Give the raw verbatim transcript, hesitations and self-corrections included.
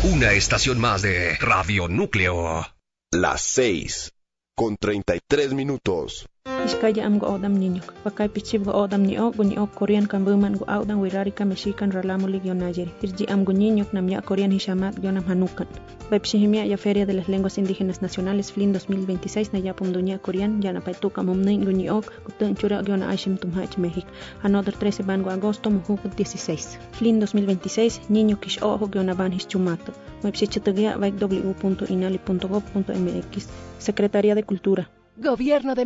Una estación más de Radio Núcleo. Las seis, con treinta y tres minutos. Iskaya am go odam niño. Wakay pichib go odam ni o guni o Korean kan buman go audan wirari ka mexican ralamo lig yonayeri. Irji am go niño nam ya Korean hishamat yonam hanukan. Baipshihimia ya Feria de las Lenguas Indígenas Nacionales F L I N dos mil veintiséis na ya pumdunya Korean ya na paituka momnin guni o kutun chura yona aishim tumhach México. Another trece ban go agosto muhuk dieciséis. F L I N dos mil veintiséis niño kish o ho yona ban hischumato. Baipshichatagia vaik w punto inali punto gov punto m x. Secretaría de Cultura. Gobierno de